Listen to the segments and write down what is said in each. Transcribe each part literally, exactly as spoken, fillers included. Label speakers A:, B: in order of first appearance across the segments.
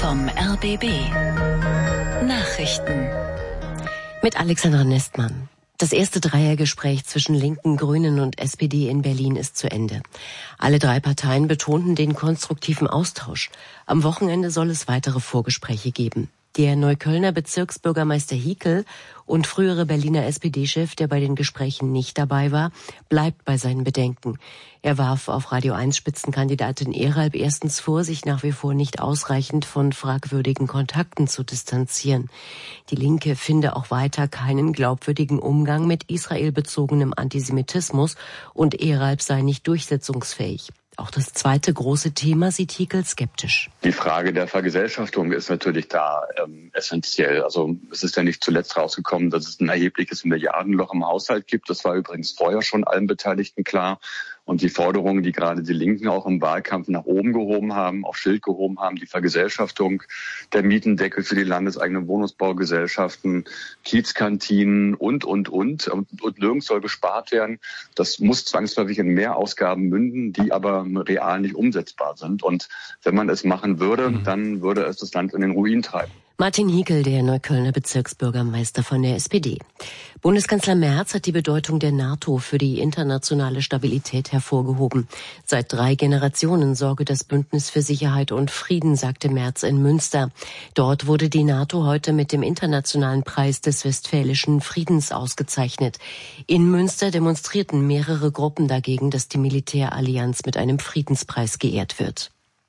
A: vom R B B. Nachrichten.
B: Mit Alexandra Nestmann. Das erste Dreiergespräch zwischen Linken, Grünen und S P D in Berlin ist zu Ende. Alle drei Parteien betonten den konstruktiven Austausch. Am Wochenende soll es weitere Vorgespräche geben. Der Neuköllner Bezirksbürgermeister Hickel und frühere Berliner S P D-Chef, der bei den Gesprächen nicht dabei war, bleibt bei seinen Bedenken. Er warf auf Radio eins Spitzenkandidatin Eralb erstens vor, sich nach wie vor nicht ausreichend von fragwürdigen Kontakten zu distanzieren. Die Linke finde auch weiter keinen glaubwürdigen Umgang mit israelbezogenem Antisemitismus und Eralb sei nicht durchsetzungsfähig. Auch das zweite große Thema sieht Hickel skeptisch.
C: Die Frage der Vergesellschaftung ist natürlich da ähm, essentiell. Also es ist ja nicht zuletzt rausgekommen, dass es ein erhebliches Milliardenloch im Haushalt gibt. Das war übrigens vorher schon allen Beteiligten klar. Und die Forderungen, die gerade die Linken auch im Wahlkampf nach oben gehoben haben, auf Schild gehoben haben, die Vergesellschaftung, der Mietendeckel für die landeseigenen Wohnungsbaugesellschaften, Kiezkantinen und, und, und. Und, und nirgends soll gespart werden. Das muss zwangsläufig in mehr Ausgaben münden, die aber real nicht umsetzbar sind. Und wenn man es machen würde, mhm. dann würde es das Land in den Ruin treiben.
B: Martin Hickel, der Neuköllner Bezirksbürgermeister von der S P D. Bundeskanzler Merz hat die Bedeutung der NATO für die internationale Stabilität hervorgehoben. Seit drei Generationen sorge das Bündnis für Sicherheit und Frieden, sagte Merz in Münster. Dort wurde die NATO heute mit dem Internationalen Preis des Westfälischen Friedens ausgezeichnet. In Münster demonstrierten mehrere Gruppen dagegen, dass die Militärallianz mit einem Friedenspreis geehrt wird.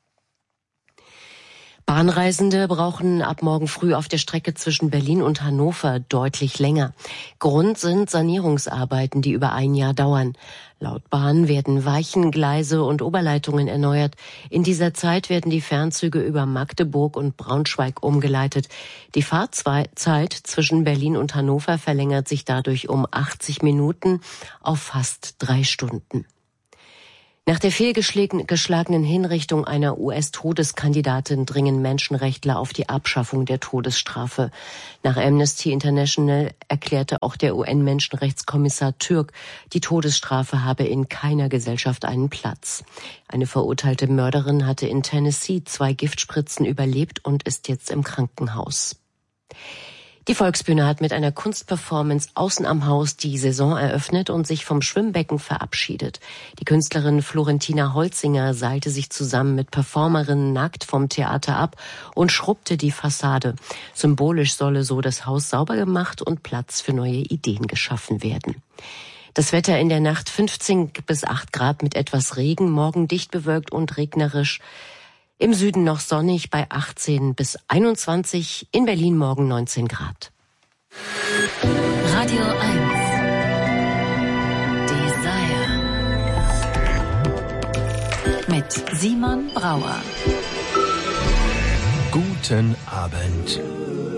B: Bahnreisende brauchen ab morgen früh auf der Strecke zwischen Berlin und Hannover deutlich länger. Grund sind Sanierungsarbeiten, die über ein Jahr dauern. Laut Bahn werden Weichen, Gleise und Oberleitungen erneuert. In dieser Zeit werden die Fernzüge über Magdeburg und Braunschweig umgeleitet. Die Fahrzeit zwischen Berlin und Hannover verlängert sich dadurch um achtzig Minuten auf fast drei Stunden. Nach der fehlgeschlagenen Hinrichtung einer U S-Todeskandidatin dringen Menschenrechtler auf die Abschaffung der Todesstrafe. Nach Amnesty International erklärte auch der U N-Menschenrechtskommissar Türk, die Todesstrafe habe in keiner Gesellschaft einen Platz. Eine verurteilte Mörderin hatte in Tennessee zwei Giftspritzen überlebt und ist jetzt im Krankenhaus. Die Volksbühne hat mit einer Kunstperformance außen am Haus die Saison eröffnet und sich vom Schwimmbecken verabschiedet. Die Künstlerin Florentina Holzinger seilte sich zusammen mit Performerinnen nackt vom Theater ab und schrubbte die Fassade. Symbolisch solle so das Haus sauber gemacht und Platz für neue Ideen geschaffen werden. Das Wetter in der Nacht fünfzehn bis acht Grad mit etwas Regen, morgen dicht bewölkt und regnerisch. Im Süden noch sonnig bei achtzehn bis einundzwanzig, in Berlin morgen neunzehn Grad.
A: Radio eins. Desire. Mit Simon Brauer.
D: Guten Abend.